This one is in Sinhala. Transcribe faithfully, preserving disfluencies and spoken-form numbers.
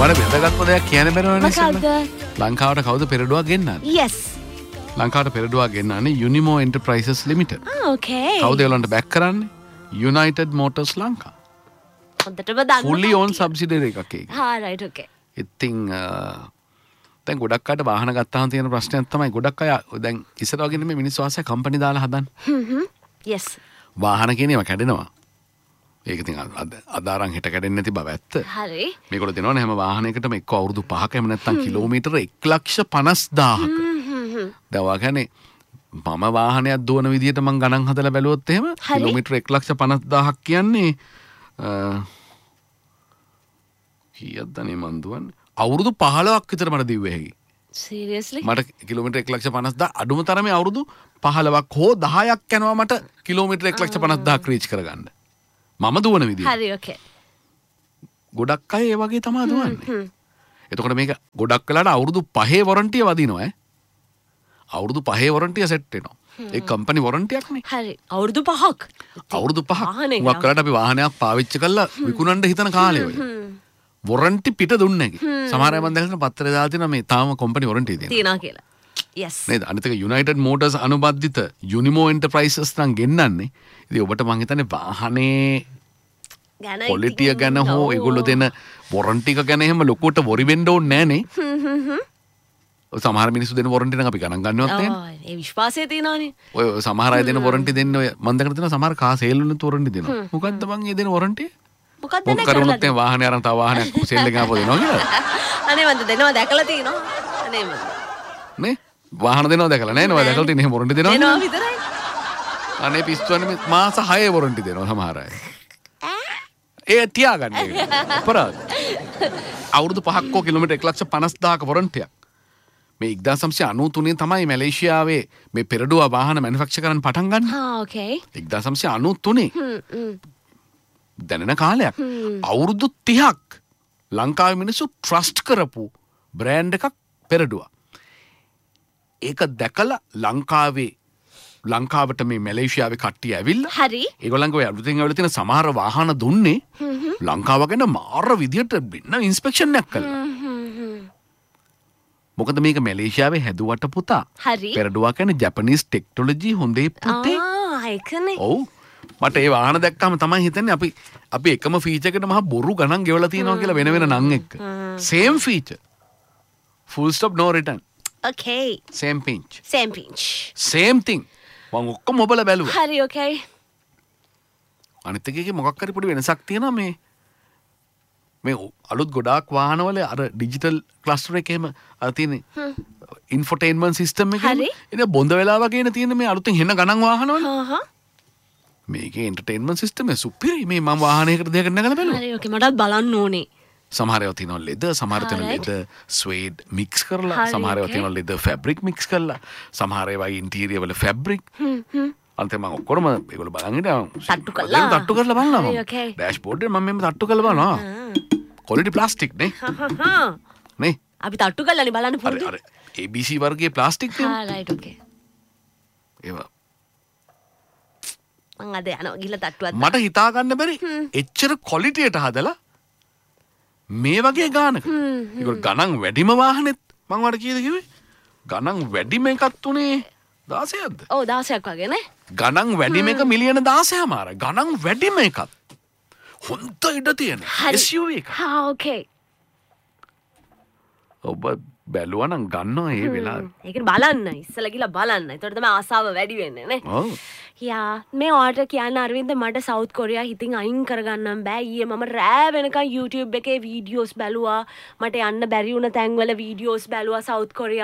වල වැදගත්ම දෙයක් කියන්න බැරවනේ මොකද්ද? ලංකාවට කවුද පෙරඩුවක් ගෙන්නන්නේ? Yes. ලංකාවට පෙරඩුවක් ගෙන්නන්නේ Unimo Enterprises Limited. Ah, okay. කවුද ඒගොල්ලන්ට බැක් කරන්නේ? United Motors Lanka. හොඳටම දන්නවා. fully owned subsidiary එකක් ඒක. Ah, right, okay. ඉතින් දැන් ගොඩක් අයට වාහන ගත්තාම තියෙන ප්‍රශ්නයක් තමයි ගොඩක් අය දැන් ඉස්සර වගේ නෙමෙයි මිනිස්සු ආසයි කම්පැනි දාලා හදන්න. හ්ම්. Yes. වාහන කියන ඒවා කැඩෙනවා. ඒක ඉතින් අද අදාරන් හිට කැඩෙන්නේ නැති බව ඇත්ත. හරි. මේකට දෙනවනේ හැම වාහනයකටම එක්ක අවුරුදු පහක එහෙම නැත්නම් කිලෝමීටර එක ලක්ෂ පනස් දාහක. දැන් ඔයා කියන්නේ මම වාහනයක් දුවන විදිහට මං ගණන් හදලා බැලුවොත් එහෙම කිලෝමීටර එක ලක්ෂ පනස් දාහක් කියන්නේ කීයක්ද නේ මං දුවන්නේ? අවුරුදු පහළොවක් විතර මට දිව්වේ හැකි. Seriously? මට කිලෝමීටර එක ලක්ෂ පනස් දාහ අඩුම තරමේ අවුරුදු පහළොවක් හෝ දහයක් යනවා මට කිලෝමීටර එක ලක්ෂ පනස් දාහක් රීච් කරගන්න. මම දුවන විදිහ. හරි, okay. ගොඩක් අය ඒ වගේ තමයි දුවන්නේ. එතකොට මේක ගොඩක් වෙලාට අවුරුදු පහේ වොරන්ටිය වදිනවා ඈ. අවුරුදු පහේ වොරන්ටිය සෙට් වෙනවා. ඒ කම්පැනි වොරන්ටියක් නේ. හරි. අවුරුදු පහක්. අවුරුදු පහක්. මුවක් කරලා අපි වාහනයක් පාවිච්චි කරලා විකුණන්න හිතන කාලේ ඔය. වොරන්ටි පිට දුන්නේ නැහැ. සමහර අය මම දැක්කම පත්තරේ දාලා තියෙනවා මේ තාම කම්පැනි වොරන්ටි තියෙනවා. තියනවා කියලා. Yes. නේද? අනිත් එක United Motors අනුබද්ධිත Unimo Enterprises නම් ගෙන්නන්නේ. ඉතින් ඔබට මං හිතන්නේ වාහනේ quality එක ගැන හෝ ඒගොල්ලෝ දෙන වොරන්ටි එක ගැන එහෙම ලොකුවට වොරි වෙන්න ඕනේ නැහැ නේ. සමහර මිනිස්සු දෙන වොරන්ටි නම් අපි ගණන් ගන්නවත් නැහැ. ඔව් ඒ විශ්වාසය තියෙනවානේ. ඔය සමහර අය දෙන වොරන්ටි දෙන්නේ ඔය මම දැකලා තියෙනවා සමහර කා සේල් වුණත් වොරන්ටි දෙනවා. මොකද්ද බං ඒ දෙන වොරන්ටි? මොකක්ද මොකක් කරුණොත් දැන් වාහනේ අරන් තව වාහනයක් සේල් එකක් ආපහු දෙනවා කියලා. අනේ මන්ද දෙනවා දැකලා තියෙනවා. අනේ මන්ද. නේ? වාහන දෙනවා දැකලා නැහැ නේද? දැකලා තියෙන එහෙම වොරන්ටි දෙනවා. දෙනවා විතරයි. අනේ පිස්සුවනේ මාස හයේ වොරන්ටි දෙනවා සමහර අය. ඒ තියාගන්න ඒක. අපරාධ. අවුරුදු පහක් හෝ කිලෝමීටර් එක ලක්ෂ පනස් දාහක වොරන්ටියක්. මේ එක්දාස් නවසිය අනූ තුනේ තමයි මැලේසියාවේ මේ පෙරඩුව වාහන මැනුෆැක්චර් කරන්න පටන් ගන්න. ආ ඕකේ. එක්දාස් නවසිය අනූ තුනේ. හ්ම් හ්ම්. දැනෙන කාලයක්. අවුරුදු තිහක් ලංකාවේ මිනිස්සු ට්‍රස්ට් කරපු බ්‍රෑන්ඩ් එකක් පෙරඩුව. ඒක දැකලා ලංකාවේ ලංකාවට මේ මැලේසියාවේ කට්ටිය ඇවිල්ලා හරි. ඒගොල්ලන්ගේ ඔය අලුතෙන් ඇවිල්ලා තියෙන සමහර වාහන දුන්නේ ලංකාව ගැන මාර විදියට වෙන ඉන්ස්පෙක්ෂන් එකක් කළා. මොකද මේක මැලේසියාවේ හැදුවට පුතා. හරි. පෙරඩුවා කියන්නේ ජපනීස් ටෙක්නොලොජි හොඳේ පුතේ. ආ ඒකනේ. ඔව්. මට ඒ වාහන දැක්කම තමයි හිතන්නේ අපි අපි එකම ෆීචර් එකට මහා බොරු ගණන් ගෙවලා තියෙනවා කියලා වෙන වෙන නම් එක්ක. same feature. full stop no return. Okay. same pinch. Same pinch. same thing. මම ඔක්කොම ඔබලා බැලුවා. හරි okay. අනිත් එකේ මොකක් හරි පොඩි වෙනසක් තියෙනවා මේ මේ අලුත් ගොඩාක් වාහනවල අර ඩිජිටල් ක්ලස්ටර් එකේම අර තියෙන ඉන්ෆෝටේන්මන්ට් සිස්ටම් එකේ ඉතින් බොඳ වෙලා වගේන තියෙන මේ අලුතෙන් හෙන ගණන් වාහනවල. හා හා. මේකේ එන්ටර්ටේන්මන්ට් සිස්ටම් එක සුපිරි. මේ මම වාහනයකට දෙයකට නගලා බැලුවා. හරි okay මටත් බලන්න ඕනේ. සමහර ඒවා තියෙනවා ලෙදර්, සමහර තියෙනවා ලෙදර් ස්වේඩ් මික්ස් කරලා, සමහර ඒවා තියෙනවා ලෙදර් ෆැබ්‍රික් මික්ස් කරලා, සමහර ඒවා ඉන්ටීරියර් වල ෆැබ්‍රික්. හ්ම් හ්ම්. අන්තිම මම ඔක්කොම ඒගොල්ලෝ බලන් හිටියා. තට්ටු කළා. තට්ටු කරලා බලනවා මම. okay. ඩෑෂ්බෝඩ් එකේ මම මෙහෙම තට්ටු කරලා බලනවා. ක්වොලිටි ප්ලාස්ටික් නේ. හා හා හා. නේ. අපි තට්ටු කළානේ බලන්න පුරුදු. අර A B C වර්ගයේ ප්ලාස්ටික් නේ. හා right okay. ඒවා මං අද යනවා ගිහලා තට්ටුවක් මට හිතා ගන්න බැරි එච්චර ක්වොලිටියට හදලා මේ වගේ ගානක. ඒක ගණන් වැඩිම වාහනෙත් මං වට කීයද කිව්වේ? ගණන් වැඩිම එකක් උනේ දාසයක්ද? ඔව් දාසයක් වගේ නේ. ගණන් වැඩිම එක මිලියන දාසයමාරයි. ගණන් වැඩිම එකක්. හොඳ ඉඩ තියෙන S U V එක. හා okay. ඔබ බැලුවා නම් ගන්නවා ඒ වෙලාවේ. ඒක බලන්න ඉස්සලා ගිහලා බලන්න. ඒතකොට තමයි ආසාව වැඩි වෙන්නේ නේ. ඔව්. යා මේ ඕඩර් කියන්න අරවින්ද මට සවුත් කොරියා හිතින් අයින් කරගන්නම් බෑ. ඊයේ මම රෑ වෙනකන් YouTube එකේ වීඩියෝස් බැලුවා. මට යන්න බැරි වුණ තැන්වල වීඩියෝස් බැලුවා සවුත් කොරියා